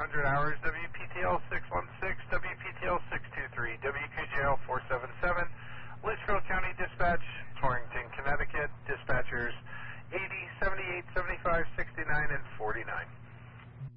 100 hours, WPTL 616, WPTL 623, WQJL 477, Litchfield County Dispatch.